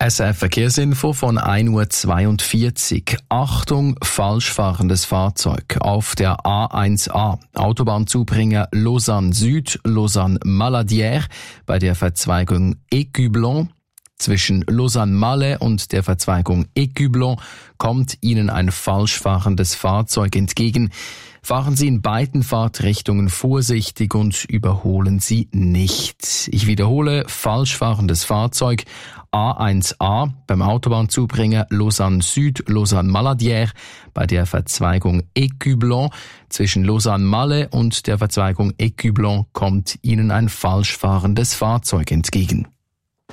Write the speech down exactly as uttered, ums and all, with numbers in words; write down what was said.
S R F-Verkehrsinfo von ein Uhr zweiundvierzig. Achtung, falsch fahrendes Fahrzeug auf der A eins A. Autobahnzubringer Lausanne Süd, Lausanne Maladière bei der Verzweigung Écublens. Zwischen Lausanne-Malais und der Verzweigung Écublens kommt Ihnen ein falsch fahrendes Fahrzeug entgegen. Fahren Sie in beiden Fahrtrichtungen vorsichtig und überholen Sie nicht. Ich wiederhole, falsch fahrendes Fahrzeug A eins A beim Autobahnzubringer Lausanne Süd, Lausanne Maladière bei der Verzweigung Écublens. Zwischen Lausanne-Malais und der Verzweigung Écublens kommt Ihnen ein falsch fahrendes Fahrzeug entgegen.